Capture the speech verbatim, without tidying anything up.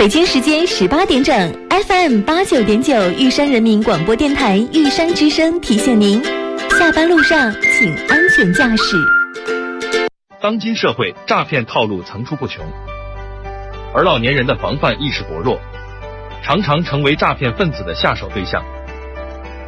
北京时间十八点整 ，F M 八九点九玉山人民广播电台玉山之声提醒您，下班路上请安全驾驶。 当今社会诈骗套路层出不穷，而老年人的防范意识薄弱，常常成为诈骗分子的下手对象。